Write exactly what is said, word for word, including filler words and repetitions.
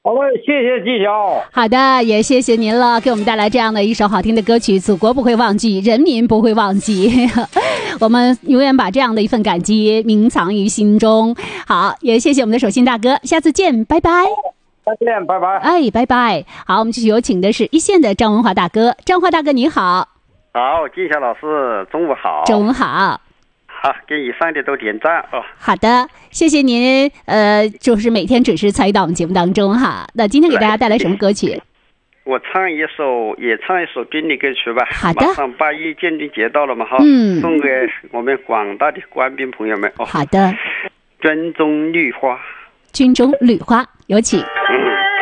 好了，谢谢纪晓。 好的，也谢谢您了，给我们带来这样的一首好听的歌曲。祖国不会忘记，人民不会忘记，我们永远把这样的一份感激铭藏于心中。好，也谢谢我们的手心大哥，下次见，拜拜。 再见，拜拜。 哎，拜拜。好，我们继续有请的是一线的张文华大哥。张文华大哥，你好。 好，纪晓老师，中午好。 中午好。 好，给以上的都点赞哦。 好的，谢谢您。呃，就是每天准时参与到我们节目当中哈。那今天给大家带来什么歌曲？ 我唱一首，也唱一首军旅歌曲吧。 好的。 马上八一建军节到了嘛哈。 嗯。 送给我们广大的官兵朋友们哦。 好的。 军中绿花。 军中绿花，有请。 嗯。